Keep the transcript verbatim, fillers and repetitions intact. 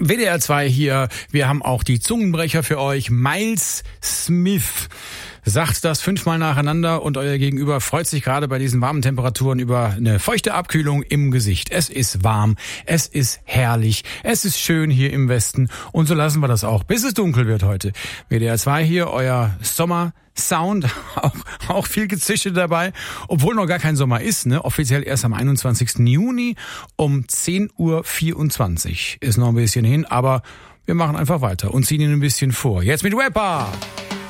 W D R zwei hier, wir haben auch die Zungenbrecher für euch. Miles Smith sagt das fünfmal nacheinander und euer Gegenüber freut sich gerade bei diesen warmen Temperaturen über eine feuchte Abkühlung im Gesicht. Es ist warm, es ist herrlich, es ist schön hier im Westen und so lassen wir das auch, bis es dunkel wird heute. W D R zwei hier, euer Sommer Sound, auch, auch viel Gezische dabei, obwohl noch gar kein Sommer ist, ne? Offiziell erst am einundzwanzigsten Juni um zehn Uhr vierundzwanzig. Ist noch ein bisschen hin, aber wir machen einfach weiter und ziehen ihn ein bisschen vor. Jetzt mit Rapper!